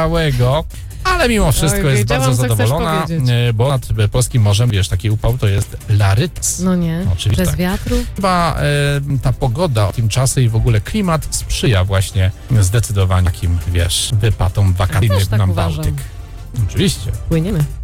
całego, ale mimo wszystko jest bardzo zadowolona, bo nad polskim morzem, wiesz, taki upał to jest laryc. No nie, oczywiście bez wiatru. Chyba ta pogoda, tymczasy i w ogóle klimat sprzyja właśnie zdecydowanie takim, wiesz, wypatom wakacyjnym tak na uważam. Bałtyk. Oczywiście. Płyniemy.